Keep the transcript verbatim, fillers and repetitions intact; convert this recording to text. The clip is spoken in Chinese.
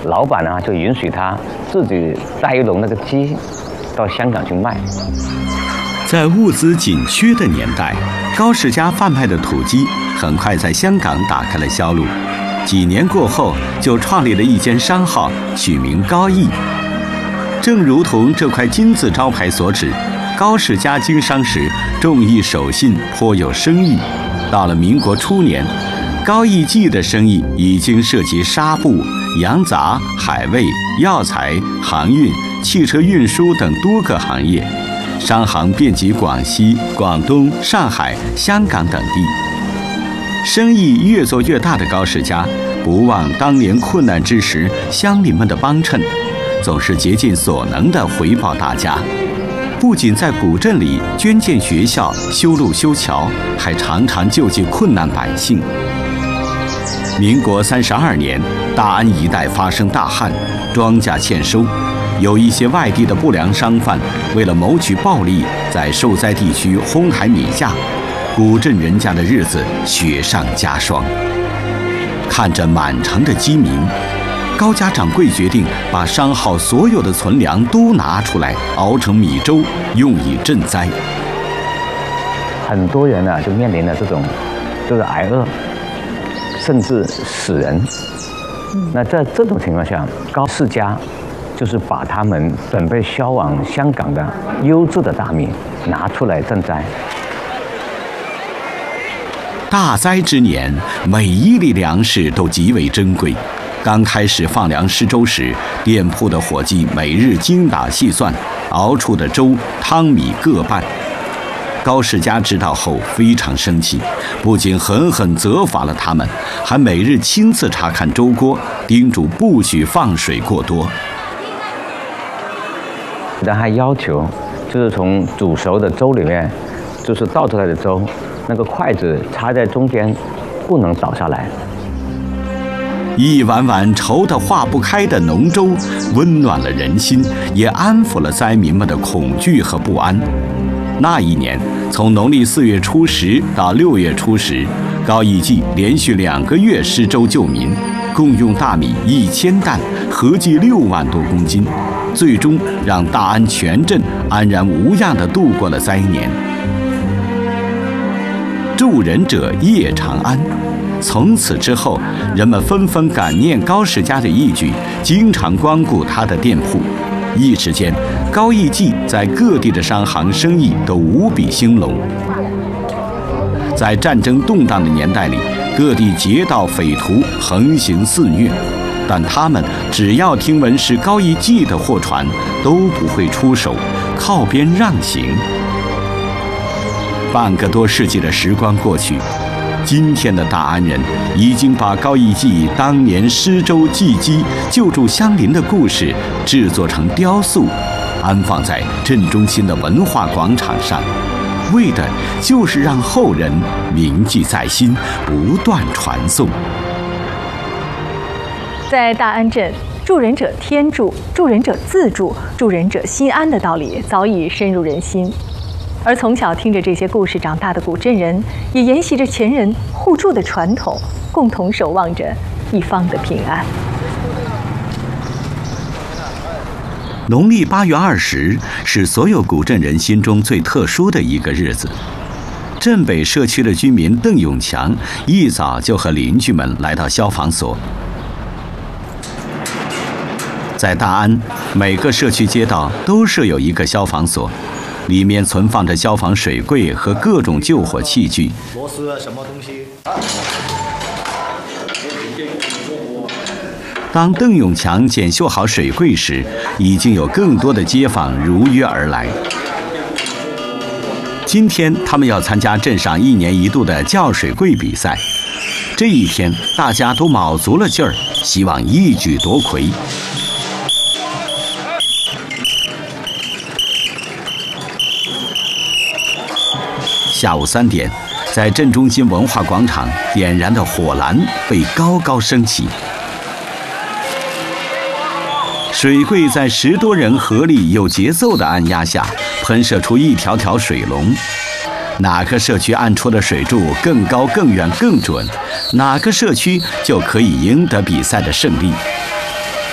老板呢就允许他自己带一笼那个鸡到香港去卖。 在物资紧缺的年代，高世家贩卖的土鸡很快在香港打开了销路。几年过后，就创立了一间商号，取名高义。正如同这块金字招牌所指，高世家经商时重义守信，颇有声誉。到了民国初年，高义记的生意已经涉及纱布、洋杂、海味、药材、航运、汽车运输等多个行业，商行遍及广西、广东、上海、香港等地。生意越做越大的高世家，不忘当年困难之时乡邻们的帮衬，总是竭尽所能地回报大家。不仅在古镇里捐建学校、修路修桥，还常常救济困难百姓。民国三十二年，大安一带发生大旱，庄稼欠收，有一些外地的不良商贩为了谋取暴利，在受灾地区哄抬米价，古镇人家的日子雪上加霜。看着满城的饥民，高家掌柜决定把商号所有的存粮都拿出来，熬成米粥，用以赈灾。 很多人呢就面临了这种，就是挨饿，甚至死人。那在这种情况下，高世家就是把他们准备销往香港的优质的大米拿出来赈灾。 大灾之年，每一粒粮食都极为珍贵。刚开始放粮施粥时，店铺的伙计每日精打细算，熬出的粥汤米各半。高世家知道后非常生气，不仅狠狠责罚了他们，还每日亲自查看粥锅，叮嘱不许放水过多。 然后还要求，就是从煮熟的粥里面，就是倒出来的粥，那个筷子插在中间，不能倒下来。 一碗碗稠得化不开的浓粥，温暖了人心，也安抚了灾民们的恐惧和不安。那一年，从农历四月初十到六月初十，高义记连续两个月施粥救民，共用大米一千担，合计六万多公斤，最终让大安全镇安然无恙地度过了灾年。助人者夜长安。从此之后，人们纷纷感念高世家的义举，经常光顾他的店铺。一时间，高义记在各地的商行生意都无比兴隆。在战争动荡的年代里，各地劫盗匪徒横行肆虐，但他们只要听闻是高义记的货船，都不会出手，靠边让行。半个多世纪的时光过去，今天的大安人已经把高义记当年施粥济饥、救助乡邻的故事制作成雕塑，安放在镇中心的文化广场上，为的就是让后人铭记在心，不断传颂。 在大安镇，助人者天助，助人者自助，助人者心安的道理早已深入人心。而从小听着这些故事长大的古镇人，也沿袭着前人互助的传统，共同守望着一方的平安。 农历八月二十是所有古镇人心中最特殊的一个日子。镇北社区的居民邓永强一早就和邻居们来到消防所。在大安，每个社区街道都设有一个消防所，里面存放着消防水柜和各种救火器具。螺丝什么东西？当邓永强检修好水柜时，已经有更多的街坊如约而来。今天他们要参加镇上一年一度的叫水柜比赛。这一天，大家都卯足了劲儿，希望一举夺魁。下午三点，在镇中心文化广场点燃的火蓝被高高升起，水柜在十多人合力有节奏的按压下，喷射出一条条水龙。哪个社区按出的水柱更高、更远、更准，哪个社区就可以赢得比赛的胜利。